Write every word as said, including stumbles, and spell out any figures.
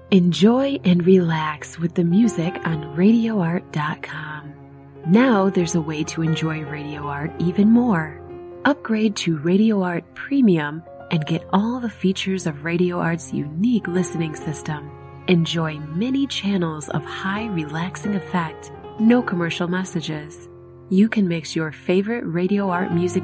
Enjoy and relax with the music on radio art dot com. Now there's a way to enjoy Radio Art even more. Upgrade to Radio Art Premium and get all the features of Radio Art's unique listening system. Enjoy many channels of high relaxing effect, no commercial messages. You can mix your favorite Radio Art music